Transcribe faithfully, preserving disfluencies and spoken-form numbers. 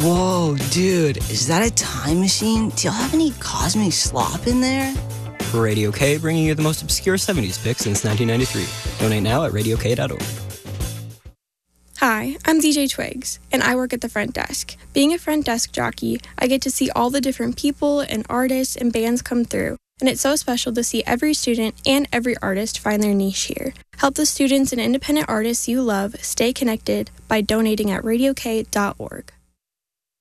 Whoa, dude, is that a time machine? Do y'all have any cosmic slop in there? Radio K, bringing you the most obscure seventies picks since nineteen ninety-three. Donate now at radio k dot org. Hi, I'm D J Twigs, and I work at the front desk. Being a front desk jockey, I get to see all the different people and artists and bands come through, and it's so special to see every student and every artist find their niche here. Help the students and independent artists you love stay connected by donating at radio k dot org.